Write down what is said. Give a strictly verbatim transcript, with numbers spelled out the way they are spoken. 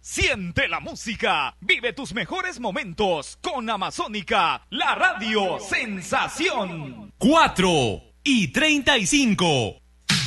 Siente la música, vive tus mejores momentos con Amazónica, la radio sensación. cuatro y treinta y cinco.